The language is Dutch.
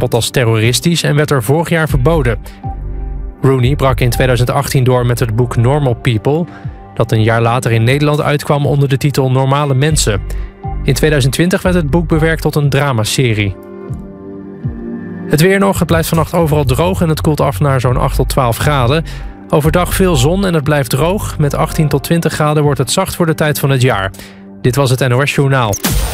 bestempeld als terroristisch en werd er vorig jaar verboden. Rooney brak in 2018 door met het boek Normal People, dat een jaar later in Nederland uitkwam onder de titel Normale Mensen. In 2020 werd het boek bewerkt tot een dramaserie. Het weer nog, het blijft vannacht overal droog en het koelt af naar zo'n 8 tot 12 graden. Overdag veel zon en het blijft droog. Met 18 tot 20 graden wordt het zacht voor de tijd van het jaar. Dit was het NOS Journaal.